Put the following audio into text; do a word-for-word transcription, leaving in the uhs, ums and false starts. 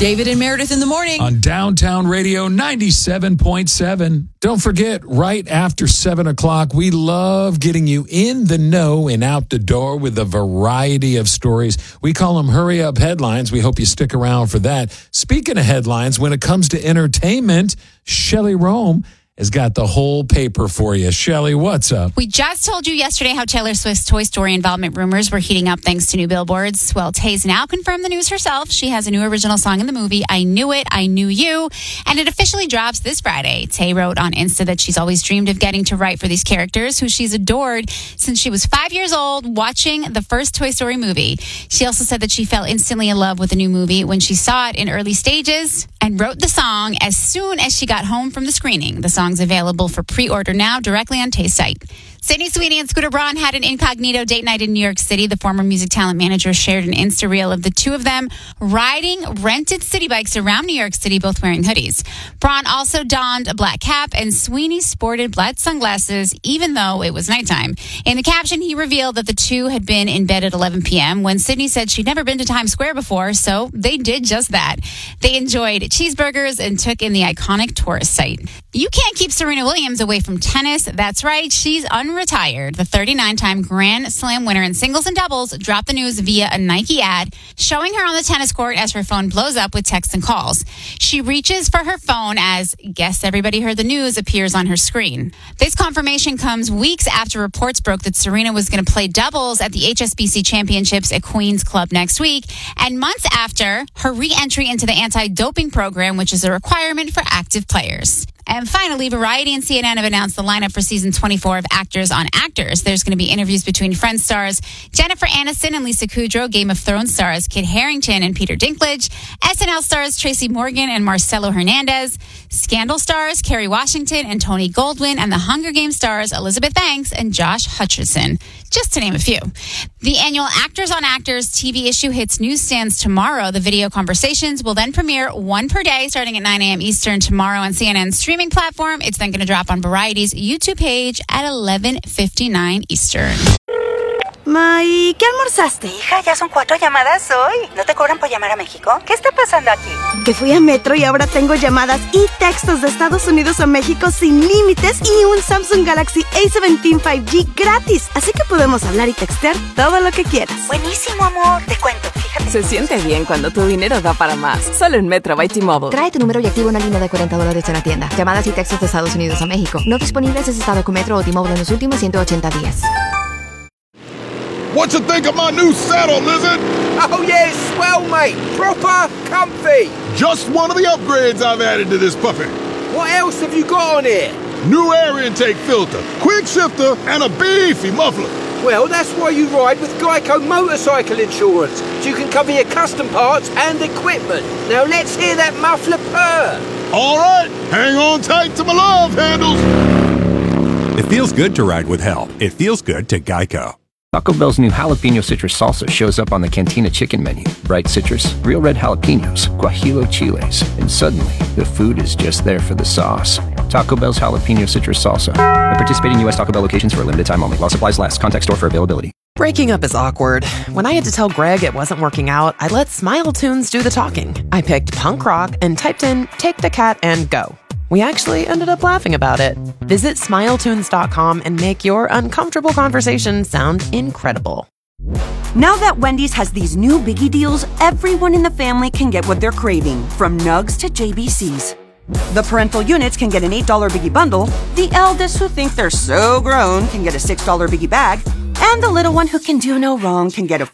David and Meredith in the morning. On Downtown Radio ninety-seven point seven. Don't forget, right after seven o'clock, we love getting you in the know and out the door with a variety of stories. We call them Hurry Up Headlines. We hope you stick around for that. Speaking of headlines, when it comes to entertainment, Shelley Rome has got the whole paper for you. Shelley, what's up? We just told you yesterday how Taylor Swift's Toy Story involvement rumors were heating up thanks to new billboards. Well, Tay's now confirmed the news herself. She has a new original song in the movie, I Knew It, I Knew You, and it officially drops this Friday. Tay wrote on Insta that she's always dreamed of getting to write for these characters, who she's adored since she was five years old watching the first Toy Story movie. She also said that she fell instantly in love with the new movie when she saw it in early stages and wrote the song as soon as she got home from the screening. The song's available for pre-order now directly on Tay's site. Sydney Sweeney and Scooter Braun had an incognito date night in New York City. The former music talent manager shared an Insta reel of the two of them riding rented city bikes around New York City, both wearing hoodies. Braun also donned a black cap, and Sweeney sported black sunglasses, even though it was nighttime. In the caption, he revealed that the two had been in bed at eleven p.m. when Sydney said she'd never been to Times Square before, so they did just that. They enjoyed cheeseburgers and took in the iconic tourist site. You can't keep Serena Williams away from tennis. That's right, she's unretired. The thirty-nine-time Grand Slam winner in singles and doubles dropped the news via a Nike ad showing her on the tennis court as her phone blows up with texts and calls. She reaches for her phone as "Guess Everybody Heard the News" appears on her screen. This confirmation comes weeks after reports broke that Serena was going to play doubles at the H S B C Championships at Queen's Club next week, and months after her re-entry into the anti-doping program, which is a requirement for active players. And finally, Variety and C N N have announced the lineup for season twenty-four of Actors on Actors. There's going to be interviews between Friends stars Jennifer Aniston and Lisa Kudrow, Game of Thrones stars Kit Harington and Peter Dinklage, S N L stars Tracy Morgan and Marcelo Hernandez, Scandal stars Kerry Washington and Tony Goldwyn, and the Hunger Games stars Elizabeth Banks and Josh Hutcherson, just to name a few. The annual Actors on Actors T V issue hits newsstands tomorrow. The video conversations will then premiere one per day starting at nine a.m. Eastern tomorrow on C N N's streaming platform. It's then going to drop on Variety's YouTube page at eleven fifty-nine Eastern. May, ¿qué almorzaste? Hija, ya son cuatro llamadas hoy. ¿No te cobran por llamar a México? ¿Qué está pasando aquí? Que fui a Metro y ahora tengo llamadas y textos de Estados Unidos a México sin límites y un Samsung Galaxy A diecisiete cinco G gratis. Así que podemos hablar y textear todo lo que quieras. Buenísimo, amor. Te cuento, fíjate. Se siente bien cuando tu dinero da para más. Solo en Metro by T-Mobile. Trae tu número y activa una línea de cuarenta dólares en la tienda. Llamadas y textos de Estados Unidos a México. No disponibles en estado con Metro o T-Mobile en los últimos ciento ochenta días. What you think of my new saddle, Lizard? Oh, yeah, it's swell, mate. Proper comfy. Just one of the upgrades I've added to this puppy. What else have you got on here? New air intake filter, quick shifter, and a beefy muffler. Well, that's why you ride with Geico Motorcycle Insurance, so you can cover your custom parts and equipment. Now let's hear that muffler purr. All right, hang on tight to my love handles. It feels good to ride with help. It feels good to Geico. Taco Bell's new jalapeno citrus salsa shows up on the Cantina chicken menu. Bright citrus, real red jalapenos, guajillo chiles, and suddenly the food is just there for the sauce. Taco Bell's jalapeno citrus salsa. At participating U S Taco Bell locations for a limited time only. While supplies last. Contact store for availability. Breaking up is awkward. When I had to tell Greg it wasn't working out, I let Smile Tunes do the talking. I picked punk rock and typed in "Take the Cat and Go." We actually ended up laughing about it. Visit smile tunes dot com and make your uncomfortable conversation sound incredible. Now that Wendy's has these new biggie deals, everyone in the family can get what they're craving, from nugs to J B Cs. The parental units can get an eight dollar biggie bundle, the eldest who think they're so grown can get a six dollar biggie bag, and the little one who can do no wrong can get a